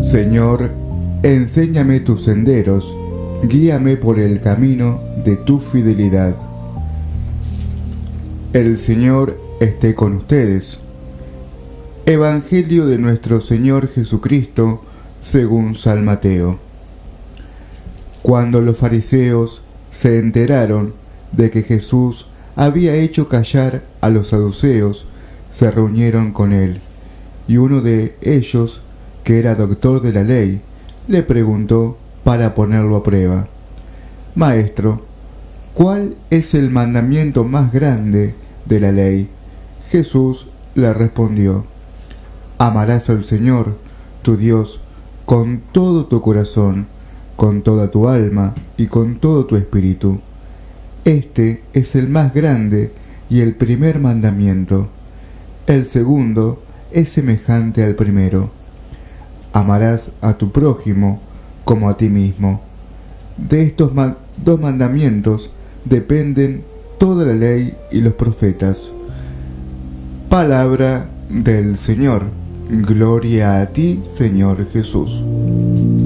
Señor, enséñame tus senderos, guíame por el camino de tu fidelidad. El Señor esté con ustedes. Evangelio de nuestro Señor Jesucristo según San Mateo. Cuando los fariseos se enteraron de que Jesús había hecho callar a los saduceos, se reunieron con él, y uno de ellos, que era doctor de la ley, le preguntó para ponerlo a prueba: Maestro, ¿cuál es el mandamiento más grande de la ley? Jesús le respondió: Amarás al Señor, tu Dios, con todo tu corazón, con toda tu alma y con todo tu espíritu. Este es el más grande y el primer mandamiento. El segundo es semejante al primero: amarás a tu prójimo como a ti mismo. De estos dos mandamientos dependen toda la ley y los profetas. Palabra del Señor. Gloria a ti, Señor Jesús.